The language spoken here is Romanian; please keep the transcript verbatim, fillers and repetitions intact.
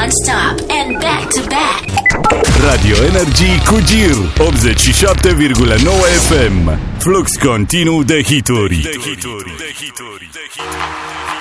non-stop and back-to-back. Radio Energy cu Gir optzeci și șapte virgulă nouă F M. Flux continuu de hituri.